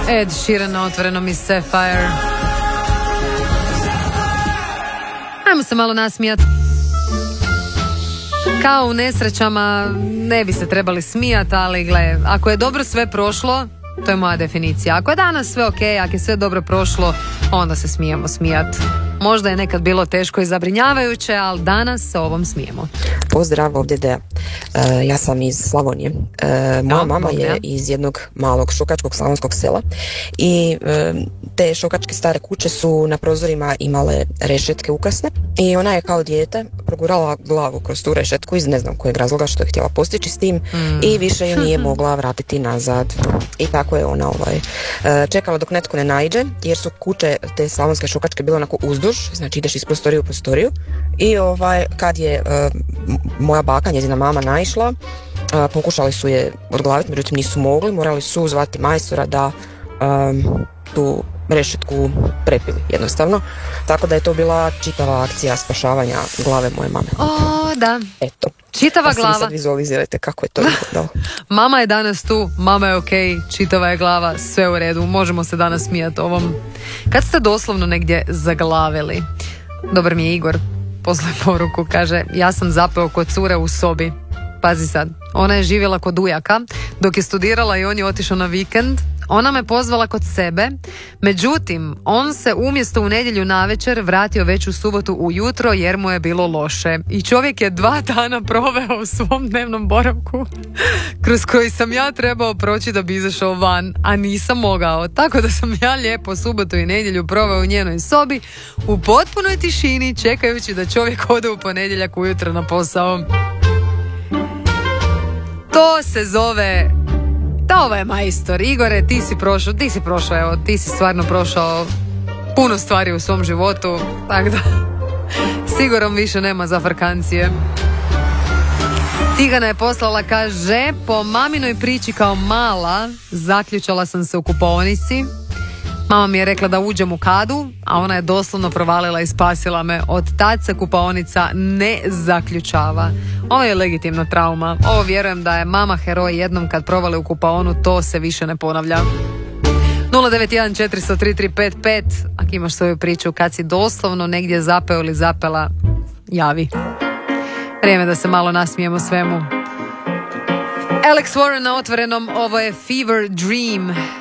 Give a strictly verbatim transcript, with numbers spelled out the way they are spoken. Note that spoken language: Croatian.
Ed Sheeran na otvorenom iz Sapphire. Ajmo se malo nasmijati. Kao u nesrećama ne bi se trebali smijati, ali gle, ako je dobro sve prošlo, to je moja definicija. Ako je danas sve ok, ako je sve dobro prošlo, onda se smijemo smijati. Možda je nekad bilo teško i zabrinjavajuće, ali danas se ovom smijemo. Pozdrav, ovdje Deja. E, ja sam iz Slavonije. E, moja ja, mama je ja. iz jednog malog šokačkog slavonskog sela i e, te šokačke stare kuće su na prozorima imale rešetke ukasne i ona je kao dijete progurala glavu kroz tu rešetku iz ne znam kojeg razloga što je htjela postići s tim mm. i više ju nije mogla vratiti nazad. I tako je ona ovaj, čekala dok netko ne naiđe, jer su kuće te slavonske šokačke bile onako uzduž, znači ideš iz prostoriju u prostoriju i ovaj, kad je uh, moja baka, njezina mama naišla, uh, pokušali su je odglaviti, međutim nisu mogli, morali su zvati majstora da um, tu rešetku prepili jednostavno, tako da je to bila čitava akcija spašavanja glave moje mame. O, da. Eto. Čitava pa glava. Sad vizualizirajte kako je to izgledalo. Mama je danas tu, mama je ok, čitava je glava, sve u redu, možemo se danas smijati ovom. Kad ste doslovno negdje zaglavili? Dobar mi je Igor, poslije poruku, kaže, ja sam zapeo kod cure u sobi. Pazi sad, ona je živjela kod ujaka, dok je studirala i on je otišao na vikend. Ona me pozvala kod sebe, međutim, on se umjesto u nedjelju navečer vratio već u subotu ujutro jer mu je bilo loše. I čovjek je dva dana proveo u svom dnevnom boravku, kroz koji sam ja trebao proći da bi izašao van, a nisam mogao. Tako da sam ja lijepo subotu i nedjelju proveo u njenoj sobi, u potpunoj tišini, čekajući da čovjek ode u ponedjeljak ujutro na posao. To se zove... Da, ovo je majstor. Igore, ti si prošao, ti si prošao, evo, ti si stvarno prošao puno stvari u svom životu, tako da sigurom više nema zafrkancije. Tigana je poslala, kaže, po maminoj priči kao mala zaključala sam se u kupaonici. Mama mi je rekla da uđem u kadu, a ona je doslovno provalila i spasila me. Od tad se kupaonica ne zaključava. Ovo je legitimna trauma. Ovo vjerujem da je mama heroj, jednom kad provali u kupaonu, to se više ne ponavlja. nula devet jedan četiri nula tri tri pet pet. Ako imaš svoju priču kad si doslovno negdje zapeo ili zapela, javi. Vrijeme da se malo nasmijemo svemu. Alex Warren na otvorenom, ovo je Fever Dream.